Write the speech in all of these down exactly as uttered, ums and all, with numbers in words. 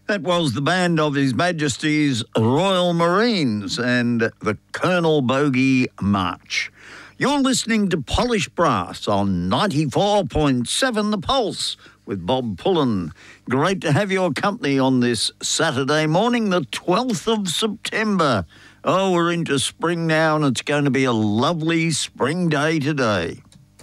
That was the band of His Majesty's Royal Marines and the Colonel Bogey March. You're listening to Polished Brass on ninety-four point seven The Pulse with Bob Pullen. Great to have your company on this Saturday morning, the twelfth of September. Oh, we're into spring now, and it's going to be a lovely spring day today.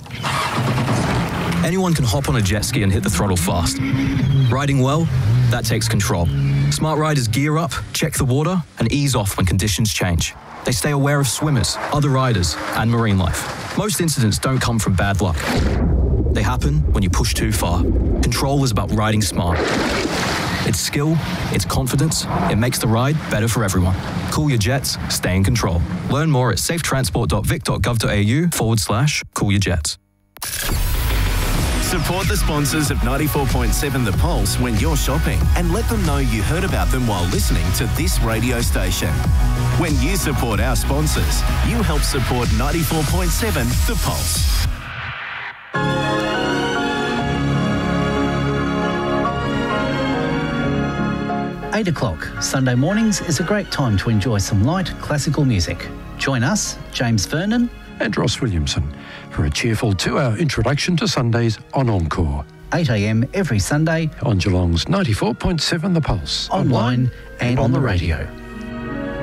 Anyone can hop on a jet ski and hit the throttle fast. Riding well, that takes control. Smart riders gear up, check the water, and ease off when conditions change. They stay aware of swimmers, other riders, and marine life. Most incidents don't come from bad luck. They happen when you push too far. Control is about riding smart. It's skill, it's confidence, it makes the ride better for everyone. Cool your jets, stay in control. Learn more at safetransport.vic.gov.au forward slash cool your jets. Support the sponsors of ninety-four point seven The Pulse when you're shopping and let them know you heard about them while listening to this radio station. When you support our sponsors, you help support ninety-four point seven The Pulse. eight o'clock Sunday mornings is a great time to enjoy some light classical music. Join us, James Vernon and Ross Williamson, for a cheerful two-hour introduction to Sundays on Encore. eight a.m. every Sunday on Geelong's ninety-four point seven The Pulse. Online, online and on the radio.